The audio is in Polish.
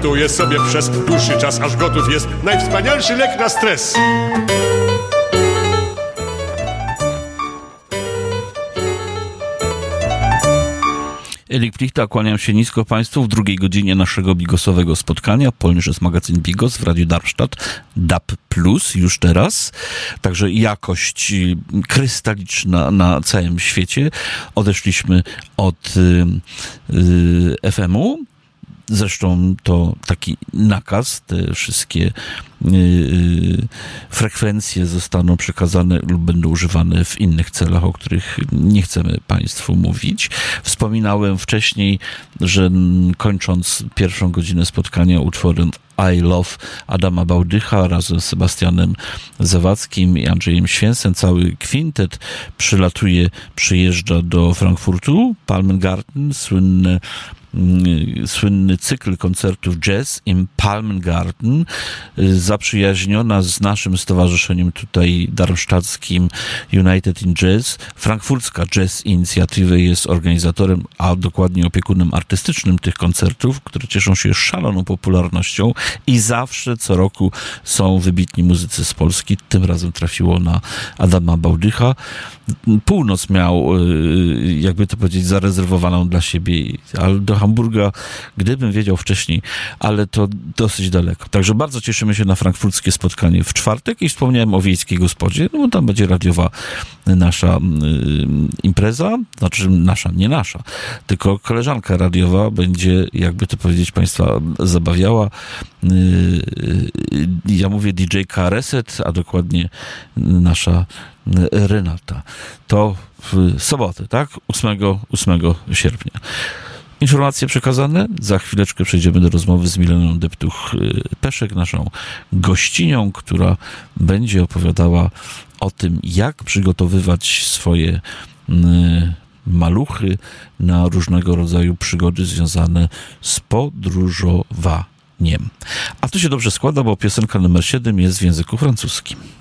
gotuje sobie przez dłuższy czas, aż gotów jest najwspanialszy lek na stres. Erik Plichta, kłaniam się nisko Państwu w drugiej godzinie naszego bigosowego spotkania. Polny jest magazyn Bigos w Radiu Darmstadt, DAB+, już teraz. Także jakość krystaliczna na całym świecie. Odeszliśmy od FM-u. Zresztą to taki nakaz, te wszystkie frekwencje zostaną przekazane lub będą używane w innych celach, o których nie chcemy Państwu mówić. Wspominałem wcześniej, że kończąc pierwszą godzinę spotkania utworem I Love Adama Bałdycha razem z Sebastianem Zawadzkim i Andrzejem Święsem, cały kwintet przyjeżdża do Frankfurtu, Palmengarten, słynny cykl koncertów Jazz im Palmengarten, zaprzyjaźniona z naszym stowarzyszeniem tutaj darmstadtskim United in Jazz. Frankfurcka Jazz Inicjatywy jest organizatorem, a dokładnie opiekunem artystycznym tych koncertów, które cieszą się szaloną popularnością i zawsze co roku są wybitni muzycy z Polski. Tym razem trafiło na Adama Bałdycha. Północ miał, jakby to powiedzieć, zarezerwowaną dla siebie, ale do Hamburga, gdybym wiedział wcześniej, ale to dosyć daleko. Także bardzo cieszymy się na frankfurckie spotkanie w czwartek i wspomniałem o Wiejskiej Gospodzie, no bo tam będzie radiowa nasza impreza, znaczy nie nasza, tylko koleżanka radiowa będzie, jakby to powiedzieć, Państwa zabawiała. Ja mówię DJ-ka Reset, a dokładnie nasza Renata. To w sobotę, tak? 8 sierpnia. Informacje przekazane. Za chwileczkę przejdziemy do rozmowy z Mileną Deptuch-Peszek, naszą gościnią, która będzie opowiadała o tym, jak przygotowywać swoje maluchy na różnego rodzaju przygody związane z podróżowaniem. A to się dobrze składa, bo piosenka numer 7 jest w języku francuskim.